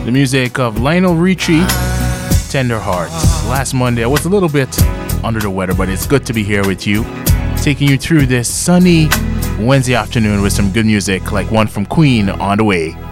The music of Lionel Richie, Tender Hearts. Last Monday, I was a little bit under the weather, but it's good to be here with you, taking you through this sunny Wednesday afternoon with some good music like one from Queen on the way.